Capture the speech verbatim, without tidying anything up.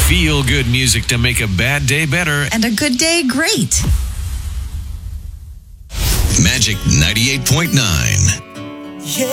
Feel-good music to make a bad day better. And a good day great. Magic ninety-eight point nine.